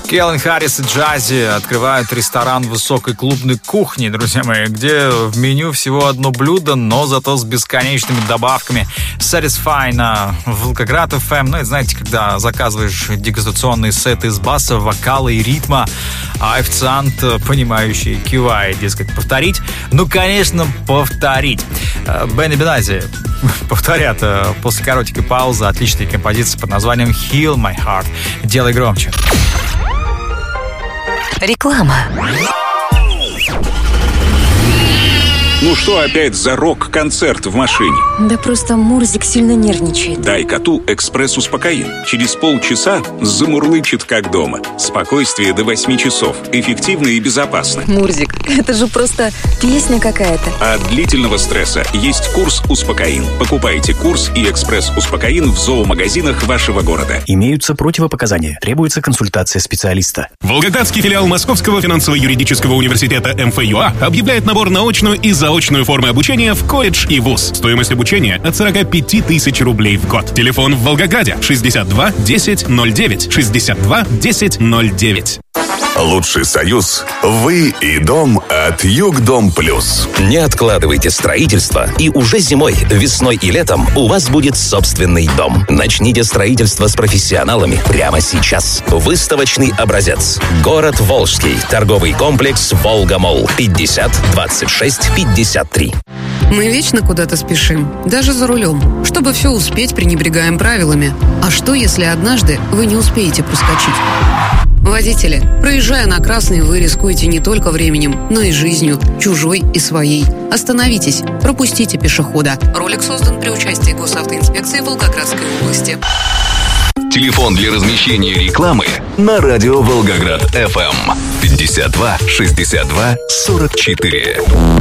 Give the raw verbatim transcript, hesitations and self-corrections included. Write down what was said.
Келвин Харрис и Джази открывают ресторан высокой клубной кухни, друзья мои, где в меню всего одно блюдо, но зато с бесконечными добавками. Satisfy на Волгоград эф эм. Ну, это, знаете, когда заказываешь дегустационные сеты из баса, вокала и ритма, а официант, понимающий, кивает, дескать, повторить. Ну, конечно, повторить. Бенни Бенази повторят после коротенькой паузы отличные композиции под названием Heal My Heart. Делай громче. Реклама. Ну что опять за рок-концерт в машине? Да просто Мурзик сильно нервничает. Дай коту экспресс-успокоин. Через полчаса замурлычет как дома. Спокойствие до восьми часов. Эффективно и безопасно. Мурзик, это же просто песня какая-то. От длительного стресса есть курс «Успокоин». Покупайте курс и экспресс-успокоин в зоомагазинах вашего города. Имеются противопоказания. Требуется консультация специалиста. Волгоградский филиал Московского финансово-юридического университета эм эф ю а объявляет набор на очную и заочную формы обучения в колледж и вуз. Стоимость обучения от сорок пять тысяч рублей в год. Телефон в Волгограде шестьдесят два десять ноль девять, шестьдесят два десять ноль девять. Лучший союз – вы и дом от Югдом Плюс. Не откладывайте строительство, и уже зимой, весной и летом у вас будет собственный дом. Начните строительство с профессионалами прямо сейчас. Выставочный образец. Город Волжский. Торговый комплекс «Волга-Молл». пятьдесят двадцать шесть пятьдесят три. Мы вечно куда-то спешим, даже за рулем. Чтобы все успеть, пренебрегаем правилами. А что, если однажды вы не успеете проскочить? Водители, проезжая на красный, вы рискуете не только временем, но и жизнью, чужой и своей. Остановитесь, пропустите пешехода. Ролик создан при участии Госавтоинспекции Волгоградской области. Телефон для размещения рекламы на радио Волгоград эф эм пятьдесят два шестьдесят два сорок четыре.